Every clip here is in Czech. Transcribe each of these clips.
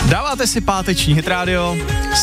Dáváte si páteční Hit Radio,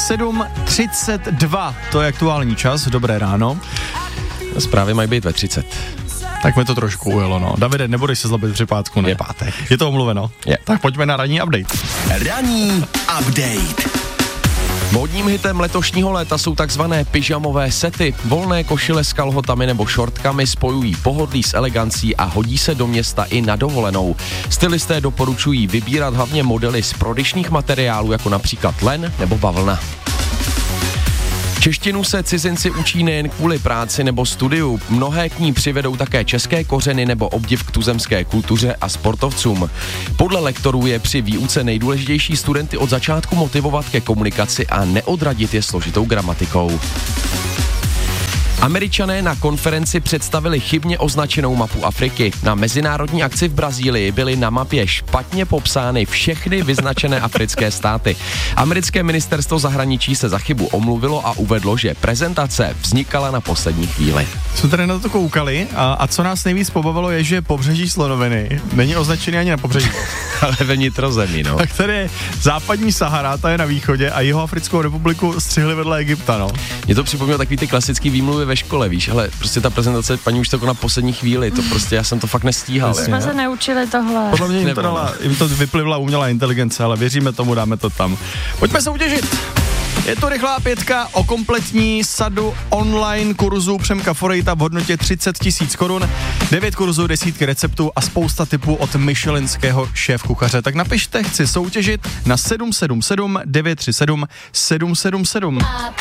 7:32, to je aktuální čas, dobré ráno. Zprávy mají být ve 30. Tak mi to trošku ujelo, no. Davide, nebudeš se zlobit při pátku, ne? Je pátek. Je to omluveno? Je. Tak pojďme na ranní update. Ranní update. Módním hitem letošního léta jsou takzvané pyžamové sety. Volné košile s kalhotami nebo šortkami spojují pohodlí s elegancí a hodí se do města i na dovolenou. Stylisté doporučují vybírat hlavně modely z prodyšných materiálů, jako například len nebo bavlna. Češtinu se cizinci učí nejen kvůli práci nebo studiu. Mnohé k ní přivedou také české kořeny nebo obdiv k tuzemské kultuře a sportovcům. Podle lektorů je při výuce nejdůležitější studenty od začátku motivovat ke komunikaci a neodradit je složitou gramatikou. Američané na konferenci představili chybně označenou mapu Afriky. Na mezinárodní akci v Brazílii byly na mapě špatně popsány všechny vyznačené africké státy. Americké ministerstvo zahraničí se za chybu omluvilo a uvedlo, že prezentace vznikala na poslední chvíli. Jsme tady na to koukali a co nás nejvíc pobavilo je, že pobřeží Slonoviny není označený ani na pobřeží. Ale ve vnitrozemí, no. Tak tady je západní Sahara, ta je na východě a Jihoafrickou republiku střihli vedle Egypta, no. Mě to připomnělo takový ty klasický výmluvy ve škole, víš, ale prostě ta prezentace, paní už to na poslední chvíli, to prostě já jsem to fakt nestíhal. Jsme se neučili tohle. Podle mě jim to vyplivla umělá inteligence, ale věříme tomu, dáme to tam. Pojďme soutěžit. Je to rychlá pětka o kompletní sadu online kurzů Přemka Forejta v hodnotě 30 000 korun, 9 kurzů, desítky receptů a spousta tipů od michelinského šéfkuchaře. Tak napište, chci soutěžit na 777 937 777.